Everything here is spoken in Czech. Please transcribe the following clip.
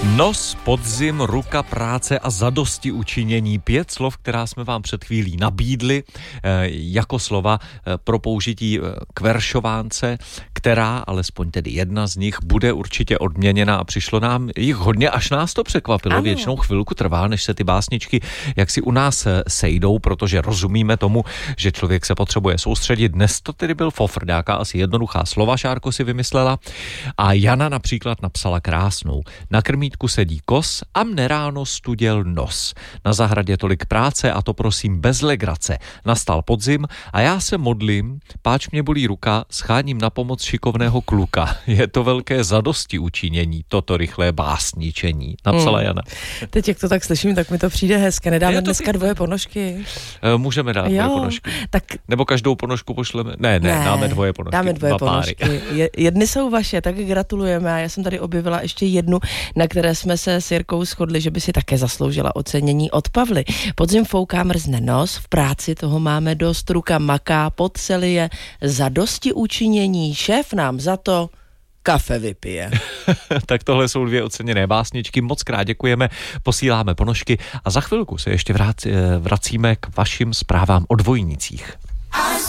Nos, podzim, ruka, práce a zadosti učinění. 5 slov, která jsme vám před chvílí nabídli jako slova pro použití k veršovánce, která, alespoň tedy jedna z nich, bude určitě odměněna a přišlo nám jich hodně, až nás to překvapilo. Ano. Většinou chvilku trvá, než se ty básničky jaksi u nás sejdou, protože rozumíme tomu, že člověk se potřebuje soustředit. Dnes to tedy byl fofr, nějaká asi jednoduchá slova, Šárko si vymyslela. A Jana například napsala krásnou. Na krmítku sedí kos a mne ráno studěl nos. Na zahradě tolik práce a to prosím bez legrace. Nastal podzim a já se modlím, páč mě bolí ruka, scháním na pomoc šikovného kluka. Je to velké zadosti učinění, toto rychlé básničení, napsala Jana. Teď, jak to tak slyším, tak mi to přijde hezké. Nedáme dneska dvoje ponožky? Můžeme dát dvoje ponožky. Tak... Nebo každou ponožku pošleme? Ne, dáme dvoje ponožky. Dáme dvoje ponožky. Jedny jsou vaše, tak gratulujeme. A já jsem tady objevila ještě jednu, na které jsme se s Jirkou shodli, že by si také zasloužila ocenění od Pavly. Podzim fouká, mrzne nos, v práci toho máme dost, ruka maká, pot se lije, zadosti učinění, šéf nám za to kafe vypije. Tak tohle jsou 2 oceněné básničky, moc krát děkujeme, posíláme ponožky a za chvilku se ještě vracíme k vašim zprávám o dvojnicích.